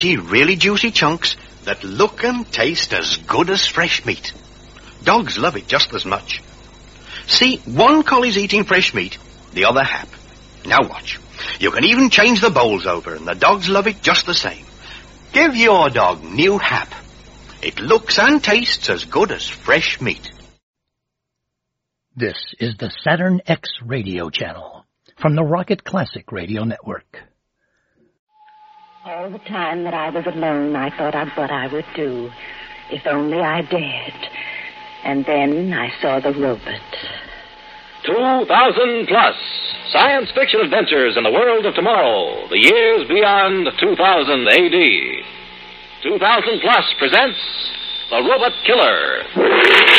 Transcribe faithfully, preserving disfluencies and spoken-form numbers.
really juicy chunks that look and taste as good as fresh meat. Dogs love it just as much. See, one collie's eating fresh meat, the other hap. Now watch. You can even change the bowls over, and the dogs love it just the same. Give your dog new hap. It looks and tastes as good as fresh meat. This is the Saturn X radio channel from the Rocket Classic Radio Network. All the time that I was alone, I thought of what I would do, if only I dared. And then I saw the robot. two thousand plus. Science fiction adventures in the world of tomorrow. The years beyond two thousand A D. two thousand plus presents The Robot Killer.